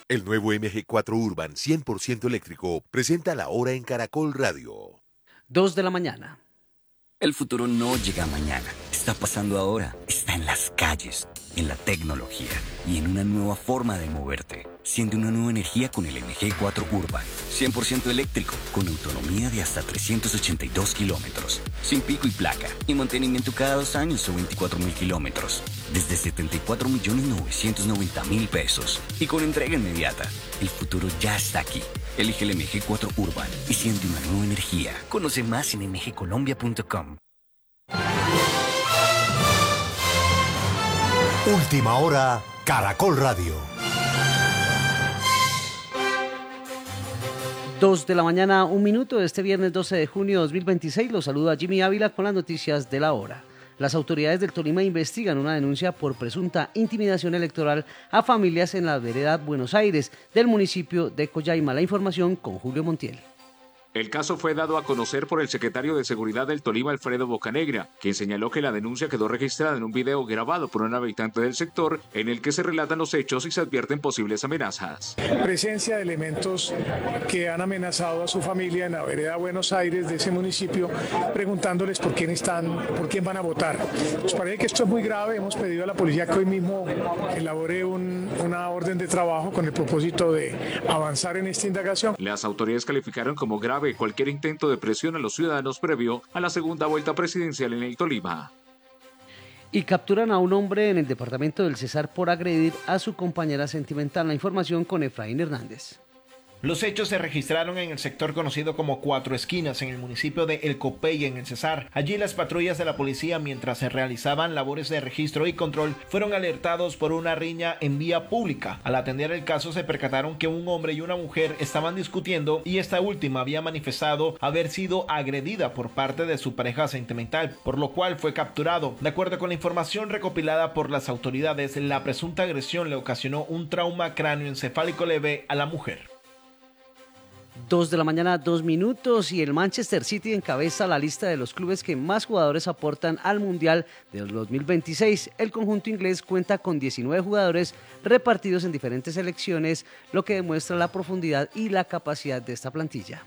El nuevo MG4 Urban 100% eléctrico presenta la hora en Caracol Radio. 2 de la mañana. El futuro no llega mañana, está pasando ahora, está en las calles, en la tecnología y en una nueva forma de moverte. Siente una nueva energía con el MG4 Urban, 100% eléctrico, con autonomía de hasta 382 kilómetros, sin pico y placa, y mantenimiento cada 2 años o 24.000 kilómetros, desde 74.990.000 pesos, y con entrega inmediata. El futuro ya está aquí. Elige el MG4 Urban y siente una nueva energía. Conoce más en mgcolombia.com. Última hora, Caracol Radio. 2 de la mañana, 1 minuto, este viernes 12 de junio de 2026. Los saluda Jimmy Ávila con las noticias de la hora. Las autoridades del Tolima investigan una denuncia por presunta intimidación electoral a familias en la vereda Buenos Aires del municipio de Collaima. La información con Julio Montiel. El caso fue dado a conocer por el secretario de Seguridad del Tolima, Alfredo Bocanegra, quien señaló que la denuncia quedó registrada en un video grabado por un habitante del sector en el que se relatan los hechos y se advierten posibles amenazas. Presencia de elementos que han amenazado a su familia en la vereda Buenos Aires de ese municipio, preguntándoles por quién van a votar. Nos parece que esto es muy grave. Hemos pedido a la policía que hoy mismo elabore una orden de trabajo con el propósito de avanzar en esta indagación. Las autoridades calificaron como grave cualquier intento de presión a los ciudadanos previo a la segunda vuelta presidencial en el Tolima. Y capturan a un hombre en el departamento del Cesar por agredir a su compañera sentimental. La información con Efraín Hernández. Los hechos se registraron en el sector conocido como Cuatro Esquinas, en el municipio de El Copey, en el Cesar. Allí las patrullas de la policía, mientras se realizaban labores de registro y control, fueron alertados por una riña en vía pública. Al atender el caso se percataron que un hombre y una mujer estaban discutiendo y esta última había manifestado haber sido agredida por parte de su pareja sentimental, por lo cual fue capturado. De acuerdo con la información recopilada por las autoridades, la presunta agresión le ocasionó un trauma cráneoencefálico leve a la mujer. 2 de la mañana, 2 minutos, y el Manchester City encabeza la lista de los clubes que más jugadores aportan al Mundial del 2026. El conjunto inglés cuenta con 19 jugadores repartidos en diferentes selecciones, lo que demuestra la profundidad y la capacidad de esta plantilla.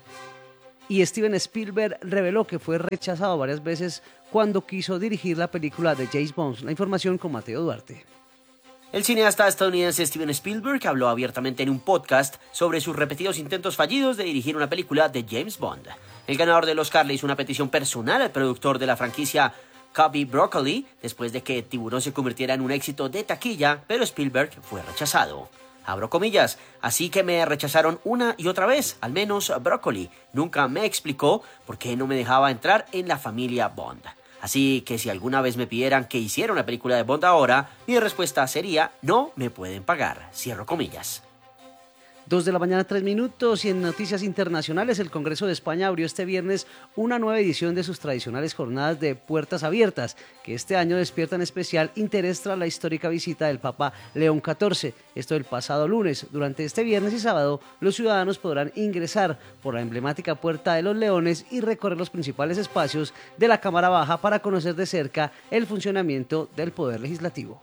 Y Steven Spielberg reveló que fue rechazado varias veces cuando quiso dirigir la película de James Bond. La información con Mateo Duarte. El cineasta estadounidense Steven Spielberg habló abiertamente en un podcast sobre sus repetidos intentos fallidos de dirigir una película de James Bond. El ganador del Oscar le hizo una petición personal al productor de la franquicia, Cubby Broccoli, después de que Tiburón se convirtiera en un éxito de taquilla, pero Spielberg fue rechazado. Abro comillas, así que me rechazaron una y otra vez, al menos Broccoli. Nunca me explicó por qué no me dejaba entrar en la familia Bond. Así que si alguna vez me pidieran que hiciera una película de Bond ahora, mi respuesta sería, no me pueden pagar. Cierro comillas. 2 de la mañana, 3 minutos, y en noticias internacionales, el Congreso de España abrió este viernes una nueva edición de sus tradicionales jornadas de puertas abiertas, que este año despiertan especial interés tras la histórica visita del Papa León XIV. Esto el pasado lunes. Durante este viernes y sábado, los ciudadanos podrán ingresar por la emblemática Puerta de los Leones y recorrer los principales espacios de la Cámara Baja para conocer de cerca el funcionamiento del Poder Legislativo.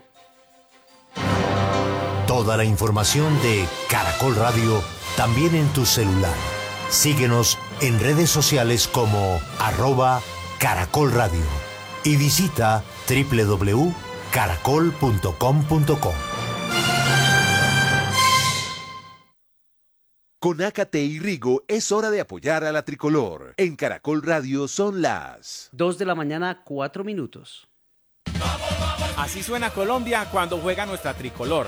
Toda la información de Caracol Radio también en tu celular. Síguenos en redes sociales como @Caracol Radio y visita www.caracol.com.co. Con Ácate y Rigo es hora de apoyar a la tricolor. En Caracol Radio son las 2 de la mañana, 4 minutos. Así suena Colombia cuando juega nuestra tricolor.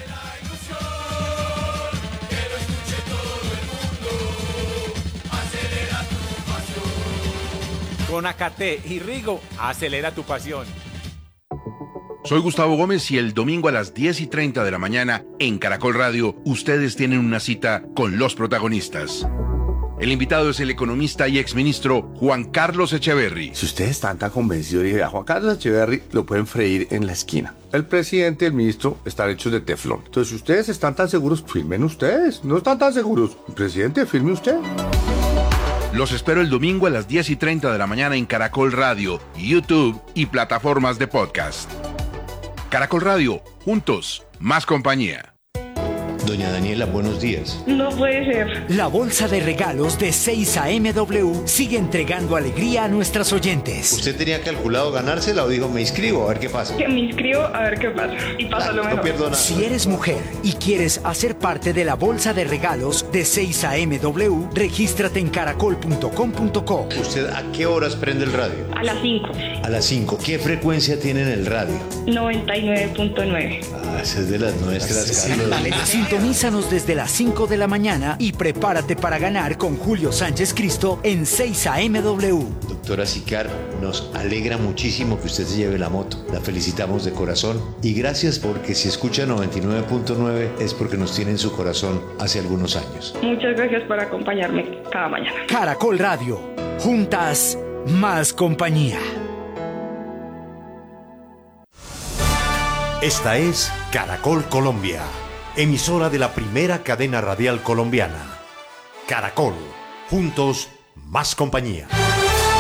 Con Ácate y Rigo, acelera tu pasión. Soy Gustavo Gómez y el domingo a las 10:30 de la mañana en Caracol Radio, ustedes tienen una cita con los protagonistas. El invitado es el economista y exministro Juan Carlos Echeverry. Si ustedes están tan convencidos, dije, a Juan Carlos Echeverry lo pueden freír en la esquina. El presidente y el ministro están hechos de teflón. Entonces, si ustedes están tan seguros, firmen ustedes. No están tan seguros. El presidente, firme usted. Los espero el domingo a las 10:30 de la mañana en Caracol Radio, YouTube y plataformas de podcast. Caracol Radio, juntos, más compañía. Doña Daniela, buenos días. No puede ser. La bolsa de regalos de 6am sigue entregando alegría a nuestras oyentes. ¿Usted tenía calculado ganársela o dijo me inscribo a ver qué pasa? Que me inscribo a ver qué pasa. Y pasa lo mejor. No pierdo nada. Si eres mujer y quieres hacer parte de la bolsa de regalos de 6amw, regístrate en caracol.com.co. ¿Usted a qué horas prende el radio? A las 5. A las 5. ¿Qué frecuencia tiene en el radio? 99.9. Ah, esa es de las nuestras, Carlos. Sintonízanos desde las 5 de la mañana y prepárate para ganar con Julio Sánchez Cristo en 6amw. Doctora Sicar, nos alegra muchísimo que usted se lleve la moto. La felicitamos de corazón y gracias porque si escucha 99.9 es porque nos tiene en su corazón hace algunos años. Muchas gracias por acompañarme cada mañana. Caracol Radio. Juntas, más compañía. Esta es Caracol Colombia, emisora de la primera cadena radial colombiana. Caracol, juntos, más compañía.